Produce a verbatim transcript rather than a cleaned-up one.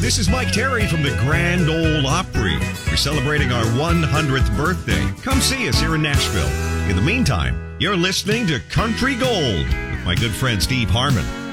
this is Mike Terry from the Grand Ole Opry. We're celebrating our one hundredth birthday. Come see us here in Nashville. In the meantime, you're listening to Country Gold with my good friend Steve Harmon.